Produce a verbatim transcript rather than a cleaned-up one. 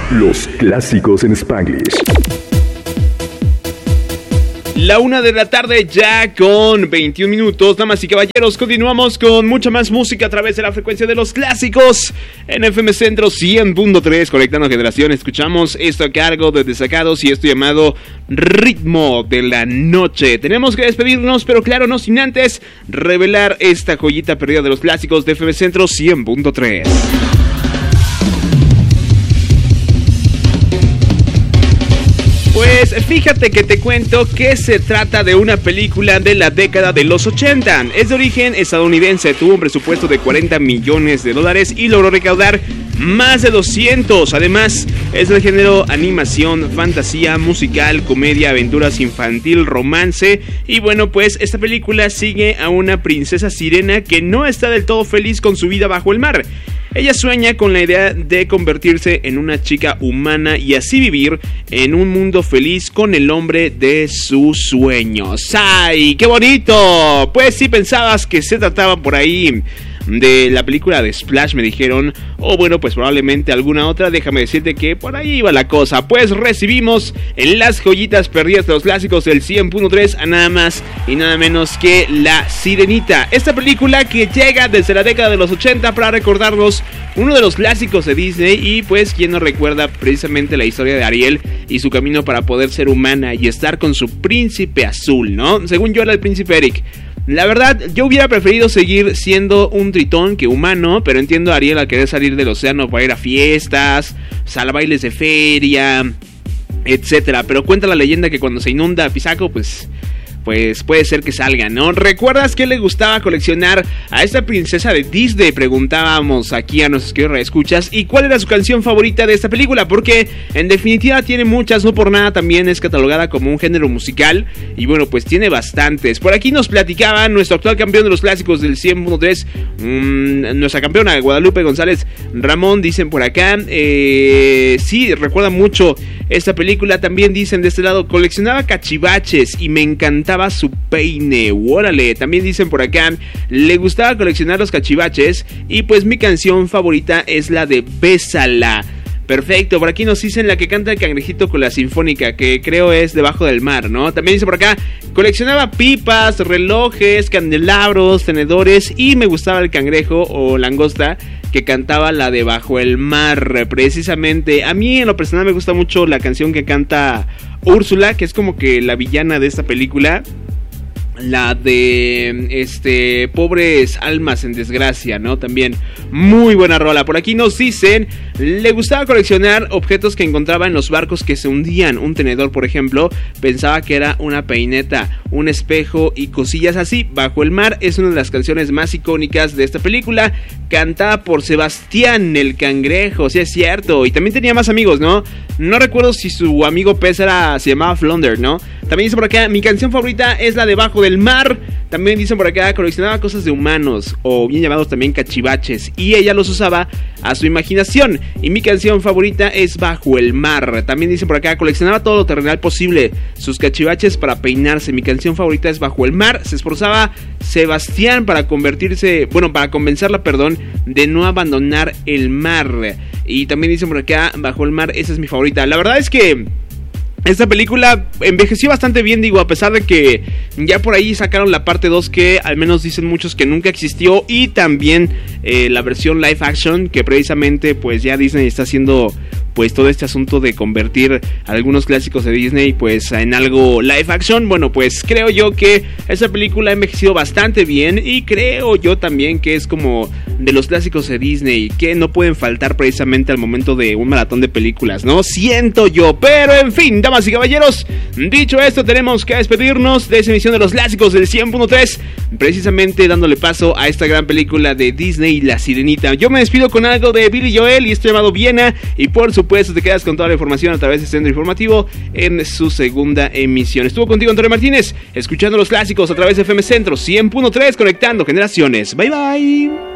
Los clásicos en Spanglish. La una de la tarde ya con veintiún minutos, damas y caballeros, continuamos con mucha más música a través de la frecuencia de los clásicos en F M Centro cien punto tres, conectando generación. Escuchamos esto a cargo de Desacados y esto llamado Ritmo de la Noche. Tenemos que despedirnos, pero claro, no sin antes revelar esta joyita perdida de los clásicos de F M Centro cien punto tres. Pues fíjate que te cuento que se trata de una película de la década de los ochenta. Es de origen estadounidense, tuvo un presupuesto de cuarenta millones de dólares y logró recaudar más de doscientos. Además, es del género animación, fantasía, musical, comedia, aventuras infantil, romance. Y bueno, pues esta película sigue a una princesa sirena que no está del todo feliz con su vida bajo el mar. Ella sueña con la idea de convertirse en una chica humana y así vivir en un mundo feliz con el hombre de sus sueños. ¡Ay, qué bonito! Pues si pensabas que se trataba por ahí de la película de Splash, me dijeron, o bueno, pues probablemente alguna otra, déjame decirte que por ahí iba la cosa. Pues recibimos en las joyitas perdidas de los clásicos del cien punto tres a nada más y nada menos que La Sirenita. Esta película que llega desde la década de los ochenta para recordarnos uno de los clásicos de Disney y pues quien no recuerda precisamente la historia de Ariel y su camino para poder ser humana y estar con su príncipe azul, ¿no? Según yo era el príncipe Eric. La verdad, yo hubiera preferido seguir siendo un tritón que humano, pero entiendo a Ariel al querer salir del océano para ir a fiestas, a bailes de feria, etcétera. Pero cuenta la leyenda que cuando se inunda Pisaco, pues... pues puede ser que salga, ¿no? ¿Recuerdas que le gustaba coleccionar a esta princesa de Disney? Preguntábamos aquí a nuestros queridos escuchas. ¿Y cuál era su canción favorita de esta película? Porque en definitiva tiene muchas, no por nada también es catalogada como un género musical. Y bueno, pues tiene bastantes. Por aquí nos platicaba nuestro actual campeón de los clásicos del cien punto tres, mmm, nuestra campeona Guadalupe González Ramón, dicen por acá. Eh, sí, recuerda mucho esta película. También dicen de este lado, coleccionaba cachivaches y me encantaba su peine. Órale, también dicen por acá, le gustaba coleccionar los cachivaches y pues mi canción favorita es la de Bésala. Perfecto, por aquí nos dicen la que canta el cangrejito con la sinfónica, que creo es Debajo del Mar, ¿no? También dice por acá, coleccionaba pipas, relojes, candelabros, tenedores y me gustaba el cangrejo o langosta que cantaba la de Bajo el Mar. Precisamente, a mí en lo personal me gusta mucho la canción que canta Úrsula, que es como que la villana de esta película. La de este Pobres Almas en Desgracia, ¿no? También muy buena rola. Por aquí nos dicen, le gustaba coleccionar objetos que encontraba en los barcos que se hundían. Un tenedor, por ejemplo, pensaba que era una peineta, un espejo y cosillas así. Bajo el Mar es una de las canciones más icónicas de esta película, cantada por Sebastián el Cangrejo, sí es cierto. Y también tenía más amigos, ¿no? No recuerdo si su amigo pez era, se llamaba Flounder, ¿no? También dice por acá, mi canción favorita es la de Bajo del Mar. También dicen por acá, coleccionaba cosas de humanos, o bien llamados también cachivaches, y ella los usaba a su imaginación. Y mi canción favorita es Bajo el Mar. También dicen por acá, coleccionaba todo lo terrenal posible, sus cachivaches para peinarse. Mi canción favorita es Bajo el Mar. Se esforzaba Sebastián para convertirse, bueno, para convencerla, perdón, de no abandonar el mar. Y también dicen por acá, Bajo el Mar, esa es mi favorita. La verdad es que esta película envejeció bastante bien, digo, a pesar de que ya por ahí sacaron la parte dos que al menos dicen muchos que nunca existió, y también eh, la versión live action, que precisamente pues ya Disney está haciendo pues todo este asunto de convertir algunos clásicos de Disney pues en algo live action. Bueno, pues creo yo que esa película ha envejecido bastante bien, y creo yo también que es como de los clásicos de Disney que no pueden faltar precisamente al momento de un maratón de películas, ¿no? Siento yo, pero en fin, damas y caballeros, dicho esto, tenemos que despedirnos de esa emisión de los clásicos del cien punto tres, precisamente dándole paso a esta gran película de Disney, La Sirenita. Yo me despido con algo de Billy Joel y esto llamado Viena, y por supuesto te quedas con toda la información a través de Centro Informativo en su segunda emisión. Estuvo contigo Antonio Martínez, escuchando los clásicos a través de F M Centro cien punto tres, conectando generaciones. Bye bye.